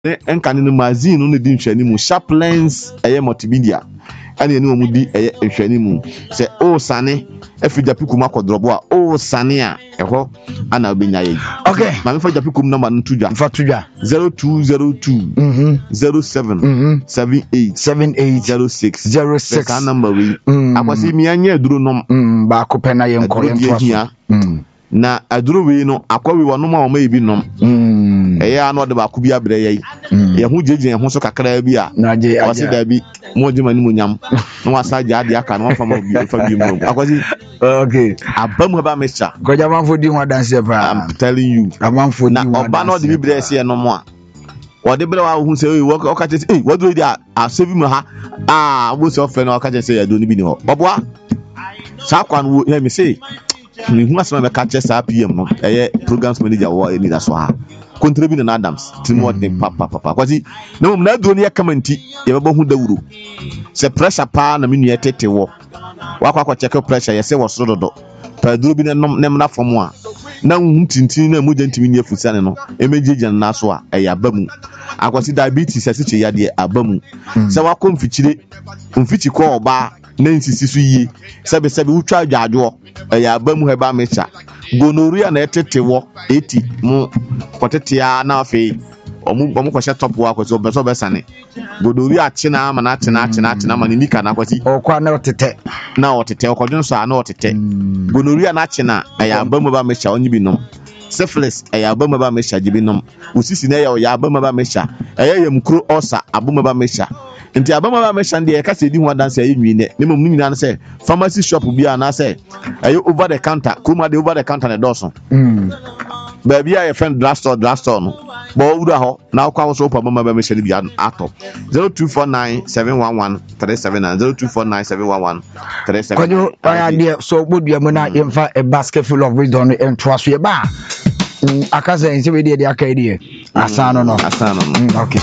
enkan no magazine no di nhwani mu Sharplens multimedia ane ene mu di nhwani mu se o sane afi Japikum akodrobo a o sane a eho ana obenya ye. Okay, ma me fa Japikum number no tudwa 0202 07 78 ka number we akwasi mi anya aduro nom ba ko pena ye nko ye ntwa na aduro we no akwawe wonom a o ma ebi nom eya no de ba ku bi abre ye ye hu jeje ho so kakra bi a wase da bi mo jema ni mo nyam no wasa ja de aka no fa ma bi fa bi mo akwasi. Okay, abam ba mecha ko jama fo di ho dance pa. I'm telling you, abam fo di ho na oba no de bi bre se no mo a o de bre wa hu se o ka che eh what do dia a save me ha wo se ofe na o ka che se ya do ni bi ni ho boboa sa kwa no he me say ni hu asema be ka che sa PM no programs manager wo ni da so ha contribute na Adams timo de papa kwasi na mo na do ni yakamenti ye bebo hu dawuro se pressure pa na menu yetete wo wakwa check pressure ye se wo so dodo pa duro bi na na fom a na hu tintin na mu jantimi ni afusane no emejeje na so a abamu akwasi diabetes asiche yade abamu se wakọ mfichi ko oba na nsisi so yi sebe utwa adwajo abamu heba mecha gonorrhea na etete wo 80 mu kotetia na afi omu kwashe top wa kwasi obeso besane gonorrhea china ama na china ma ni nika na kwasi okwa na otete okodun so na otete gonorrhea na china abamu ba mecha onyi bi no syphilis abamu ba mecha jibi no usisi na abamu ba mecha yemkro osa abamu ba mecha nti abamu ba mecha ndi ka se di ho dance nwine ne mum nyina na se pharmacy shop bia na se over the counter kuma de over the counter na doso ba bia your friend drugstore no bo wura ho na kwa so pa mama ba mecha ni bia ato 0249711379 0249711379 konyo aya de so bodua mo na yemfa a basket full of wisdom and trust ye ba akaza nse we de aka de asano no okay.